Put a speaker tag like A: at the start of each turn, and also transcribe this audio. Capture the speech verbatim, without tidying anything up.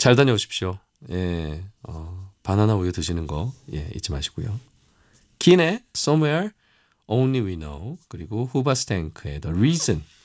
A: 잘 다녀오십시오. 예, 어, 바나나 우유 드시는 거 예, 잊지 마시고요. 킨의 Somewhere Only We Know 그리고 후바스탱크의 The Reason